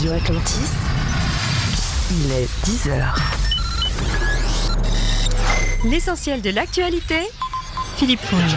Radio Atlantis, il est 10h. L'essentiel de l'actualité, Philippe Fonge.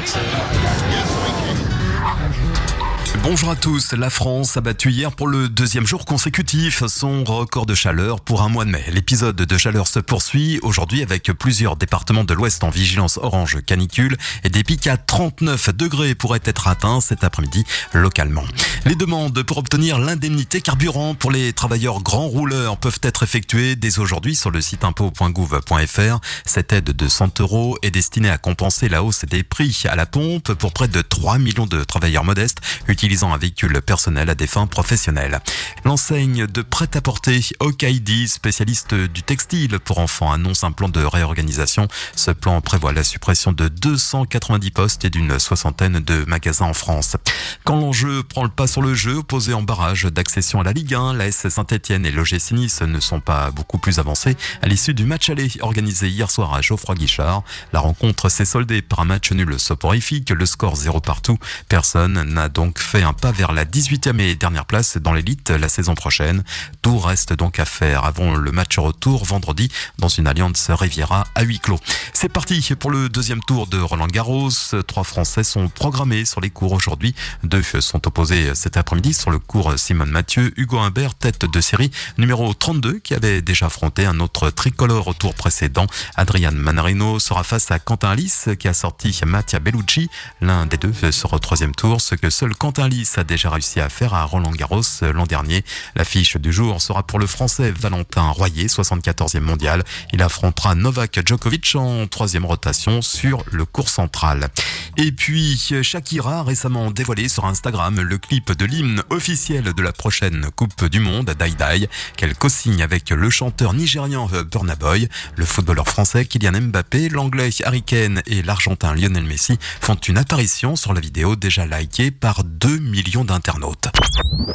Bonjour à tous. La France a battu hier pour le deuxième jour consécutif son record de chaleur pour un mois de mai. L'épisode de chaleur se poursuit aujourd'hui avec plusieurs départements de l'Ouest en vigilance orange canicule et des pics à 39 degrés pourraient être atteints cet après-midi localement. Les demandes pour obtenir l'indemnité carburant pour les travailleurs grands rouleurs peuvent être effectuées dès aujourd'hui sur le site impôts.gouv.fr. Cette aide de 100 € est destinée à compenser la hausse des prix à la pompe pour près de 3 millions de travailleurs modestes utilisant un véhicule personnel à des fins professionnelles. L'enseigne de prêt-à-porter Okaidi, spécialiste du textile pour enfants, annonce un plan de réorganisation. Ce plan prévoit la suppression de 290 postes et d'une soixantaine de magasins en France. Quand l'enjeu prend le pas sur le jeu, opposé en barrage d'accession à la Ligue 1, l'AS Saint-Etienne et l'OGC Nice ne sont pas beaucoup plus avancés à l'issue du match aller organisé hier soir à Geoffroy-Guichard. La rencontre s'est soldée par un match nul soporifique, le score 0 partout. Personne n'a donc fait un pas vers la 18e et dernière place dans l'élite la saison prochaine. Tout reste donc à faire avant le match retour vendredi dans une alliance Riviera à huis clos. C'est parti pour le deuxième tour de Roland-Garros. 3 Français sont programmés sur les cours aujourd'hui. 2 sont opposés cet après-midi sur le cours Simone Mathieu. Hugo Humbert, tête de série numéro 32, qui avait déjà affronté un autre tricolore au tour précédent. Adrian Manarino sera face à Quentin Halys qui a sorti Mattia Bellucci. L'un des deux sera au troisième tour, ce que seul Quentin Halys a déjà réussi à faire à Roland-Garros l'an dernier. L'affiche du jour sera pour le Français Valentin Royer, 74e mondial. Il affrontera Novak Djokovic en 3e rotation sur le court central. Et puis, Shakira a récemment dévoilé sur Instagram le clip de l'hymne officiel de la prochaine Coupe du Monde, Die Die, qu'elle co-signe avec le chanteur nigérian Burna Boy. Le footballeur français Kylian Mbappé, l'anglais Harry Kane et l'argentin Lionel Messi font une apparition sur la vidéo déjà likée par 2 millions d'internautes.